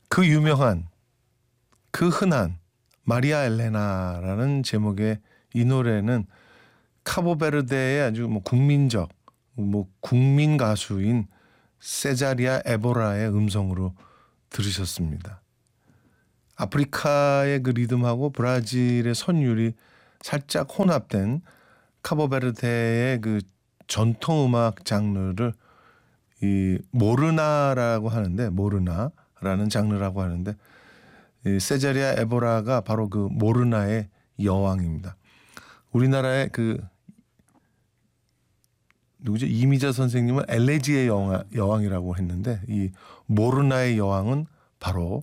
그 유명한 그 흔한 마리아 엘레나라는 제목의 이 노래는 카보베르데의 아주 국민적 국민 가수인 세자리아 에보라의 음성으로 들으셨습니다. 아프리카의 그 리듬하고 브라질의 선율이 살짝 혼합된 카보베르데의 그 전통 음악 장르를 이 모르나라고 하는데, 모르나라는 장르라고 하는데, 이 세자리아 에보라가 바로 그 모르나의 여왕입니다. 우리나라의 그 누구죠? 이미자 선생님은 엘레지의 여왕이라고 했는데, 이 모르나의 여왕은 바로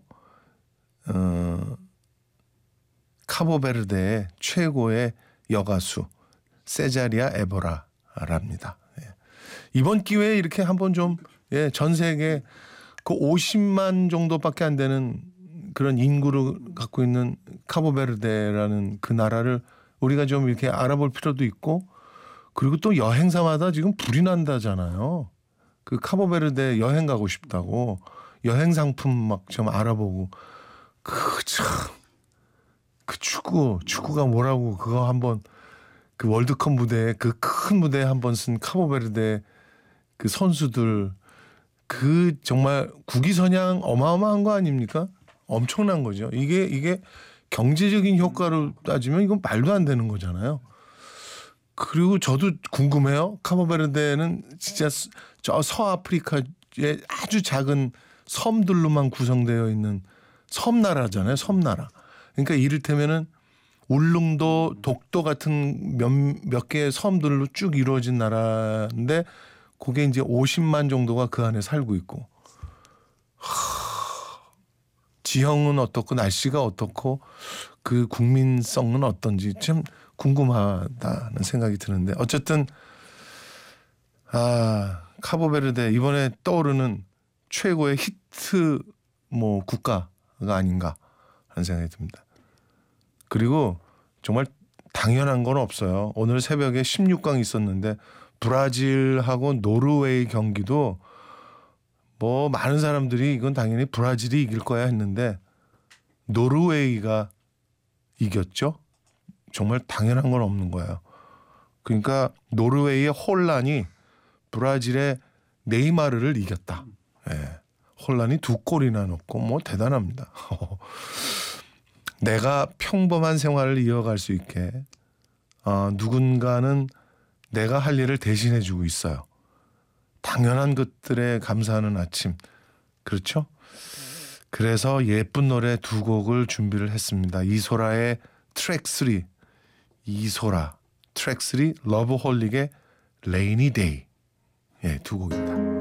카보베르데의 최고의 여가수 세자리아 에보라랍니다. 예. 이번 기회에 이렇게 한번 좀 전 세계 그 50만 정도밖에 안 되는 그런 인구를 갖고 있는 카보베르데라는 그 나라를 우리가 좀 이렇게 알아볼 필요도 있고, 그리고 또 여행사마다 지금 불이 난다잖아요. 그 카보베르데 여행 가고 싶다고 여행 상품 막 좀 알아보고, 그 축구가 뭐라고 그거 한번 그 월드컵 무대에 그 큰 무대에 한번 쓴 카보베르데 그 선수들 그 정말 국위선양 어마어마한 거 아닙니까? 엄청난 거죠. 이게 경제적인 효과로 따지면 이건 말도 안 되는 거잖아요. 그리고 저도 궁금해요. 카보베르데는 진짜 저 서아프리카의 아주 작은 섬들로만 구성되어 있는 섬나라잖아요. 섬나라. 그러니까 이를테면은 울릉도, 독도 같은 몇 개의 섬들로 쭉 이루어진 나라인데 그게 이제 50만 정도가 그 안에 살고 있고, 지형은 어떻고 날씨가 어떻고 그 국민성은 어떤지 참 궁금하다는 생각이 드는데, 어쨌든 카보베르데 이번에 떠오르는 최고의 히트 국가가 아닌가 하는 생각이 듭니다. 그리고 정말 당연한 건 없어요. 오늘 새벽에 16강 있었는데 브라질하고 노르웨이 경기도 많은 사람들이 이건 당연히 브라질이 이길 거야 했는데 노르웨이가 이겼죠. 정말 당연한 건 없는 거예요. 그러니까 노르웨이의 혼란이 브라질의 네이마르를 이겼다. 예. 혼란이 2골이나 넣고 대단합니다. 내가 평범한 생활을 이어갈 수 있게 누군가는 내가 할 일을 대신해 주고 있어요. 당연한 것들에 감사하는 아침. 그렇죠? 그래서 예쁜 노래 2곡을 준비를 했습니다. 이소라의 트랙 3, 이소라 트랙 3, 러브홀릭의 레이니 데이. 2곡입니다.